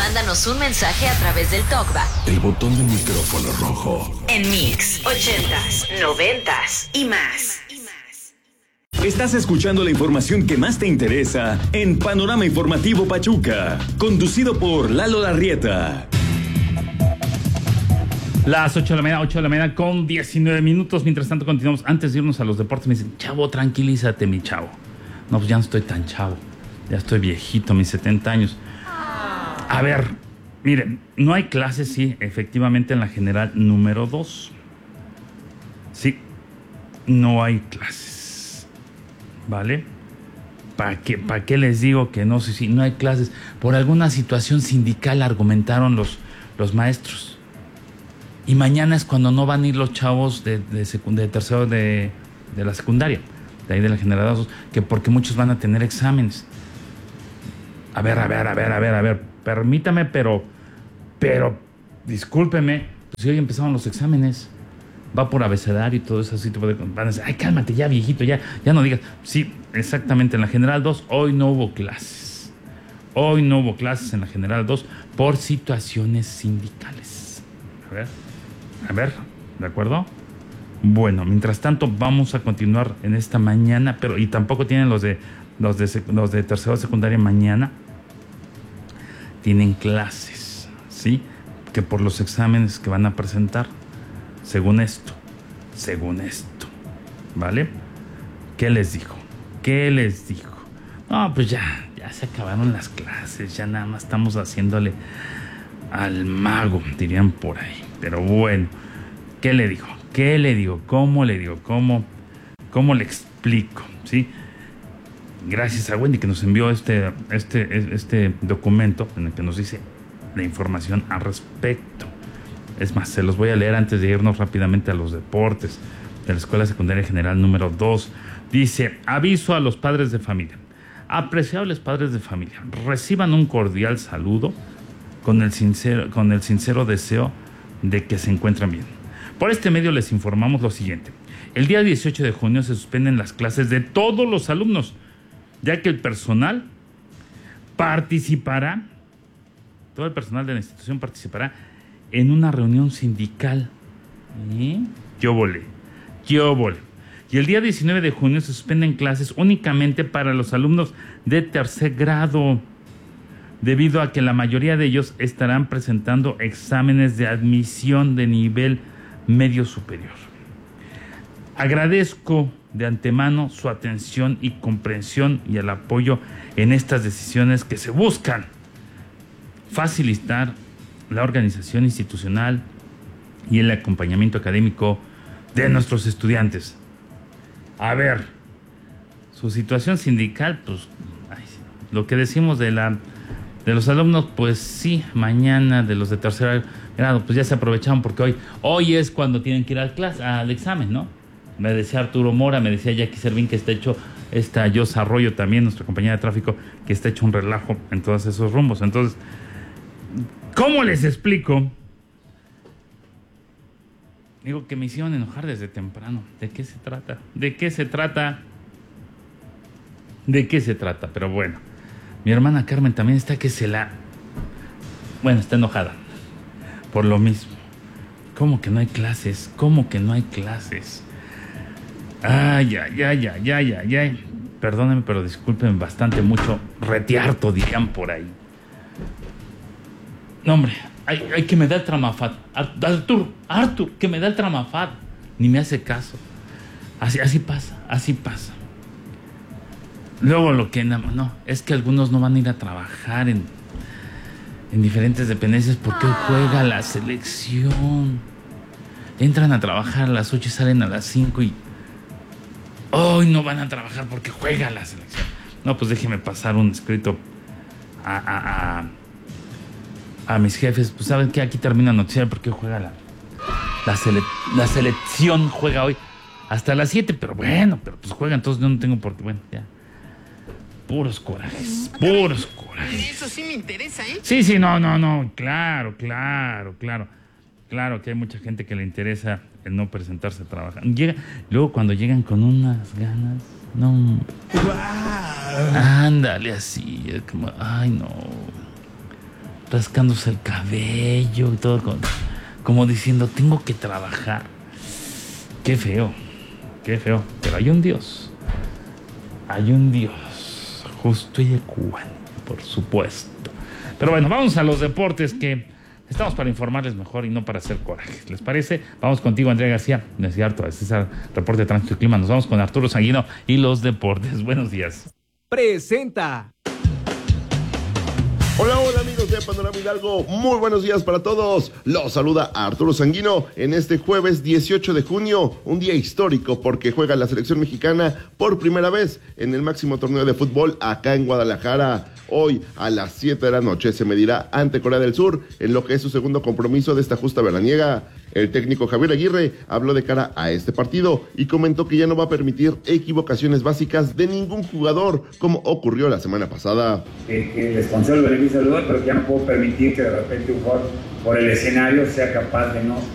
mándanos un mensaje a través del TalkBack. El botón del micrófono rojo. En Mix 80s, 90s y más. Estás escuchando la información que más te interesa en Panorama Informativo Pachuca, conducido por Lalo Larrieta. Las 8 de la mañana con 19 minutos. Mientras tanto continuamos. Antes de irnos a los deportes me dicen, chavo, tranquilízate, mi chavo. No, pues ya no estoy tan chavo. Ya estoy viejito, mis 70 años. A ver, miren, no hay clases, sí, efectivamente en la general número 2. Sí, no hay clases. ¿Vale? ¿Para qué les digo que no? Sí, no hay clases. Por alguna situación sindical argumentaron los maestros. Y mañana es cuando no van a ir los chavos de tercero de la secundaria, de ahí de la general 2, que porque muchos van a tener exámenes. A ver, permítame, pero, discúlpeme, pues si hoy empezaron los exámenes, va por abecedario y todo eso, así tipo de, van a decir, ay, cálmate ya, viejito, ya no digas. Sí, exactamente, en la general 2 hoy no hubo clases. Hoy no hubo clases en la general 2 por situaciones sindicales. A ver, ¿de acuerdo? Bueno, mientras tanto vamos a continuar en esta mañana, y tampoco tienen los de tercero de secundaria mañana. Tienen clases, ¿sí? Que por los exámenes que van a presentar, según esto, ¿vale? ¿Qué les dijo? No, pues ya se acabaron las clases, ya nada más estamos haciéndole al mago, dirían por ahí. Pero bueno, ¿qué le digo? ¿Cómo le digo? ¿Cómo le explico? ¿Sí? Gracias a Wendy que nos envió este documento en el que nos dice la información al respecto. Es más, se los voy a leer antes de irnos rápidamente a los deportes de la Escuela Secundaria General número 2. Dice, aviso a los padres de familia. Apreciables padres de familia, reciban un cordial saludo con el sincero deseo de que se encuentren bien. Por este medio les informamos lo siguiente. El día 18 de junio se suspenden las clases de todos los alumnos, ya que el personal participará, todo el personal de la institución participará en una reunión sindical. Yo volé. Y el día 19 de junio se suspenden clases únicamente para los alumnos de tercer grado, debido a que la mayoría de ellos estarán presentando exámenes de admisión de nivel medio superior. Agradezco de antemano su atención y comprensión y el apoyo en estas decisiones que se buscan facilitar la organización institucional y el acompañamiento académico de nuestros estudiantes. A ver, su situación sindical, pues, lo que decimos de los alumnos, pues sí, mañana de los de tercer grado, pues ya se aprovecharon porque hoy es cuando tienen que ir al examen, ¿no? Me decía Arturo Mora, me decía Jackie Servín que está hecho, Yosa Arroyo también, nuestra compañera de tráfico, que está hecho un relajo en todos esos rumbos. Entonces, ¿cómo les explico? Digo que me hicieron enojar desde temprano. ¿De qué se trata? Pero bueno, mi hermana Carmen también está está enojada por lo mismo. ¿Cómo que no hay clases? Ay. Perdónenme, pero discúlpenme bastante, mucho retiarto, dirían por ahí. No, hombre, hay que me da el tramafat. Artur, que me da el tramafat. Ni me hace caso. Así pasa. Luego no, es que algunos no van a ir a trabajar en diferentes dependencias porque hoy juega la selección. Entran a trabajar a las 8 y salen a las 5 y hoy no van a trabajar porque juega la selección. No, pues déjeme pasar un escrito a mis jefes. Pues saben que aquí termina el noticiario porque juega la selección juega hoy hasta las 7, pero pues juega, entonces yo no tengo por qué, ya. Puros corajes. Eso sí me interesa, ¿eh? Sí, no, claro que hay mucha gente que le interesa el no presentarse a trabajar. Luego cuando llegan con unas ganas, no. Wow. Ándale así, como, ay no. rascándose el cabello y todo, como diciendo, tengo que trabajar. Qué feo, pero hay un Dios justo y ecuánime, por supuesto. Pero bueno, vamos a los deportes, que estamos para informarles mejor y no para hacer coraje. ¿Les parece? Vamos contigo, Andrea García. No es cierto, este es el reporte de tránsito y clima. Nos vamos con Arturo Sanguino y los deportes. Buenos días. Presenta. Hola amigos de Panorama Hidalgo, muy buenos días para todos. Los saluda Arturo Sanguino en este jueves 18 de junio, un día histórico porque juega la selección mexicana por primera vez en el máximo torneo de fútbol acá en Guadalajara. Hoy a las 7 de la noche se medirá ante Corea del Sur en lo que es su segundo compromiso de esta justa veraniega. El técnico Javier Aguirre habló de cara a este partido y comentó que ya no va a permitir equivocaciones básicas de ningún jugador, como ocurrió la semana pasada. Que les concedo el beneficio del duda, pero ya no puedo permitir que de repente un jugador por el escenario sea capaz de no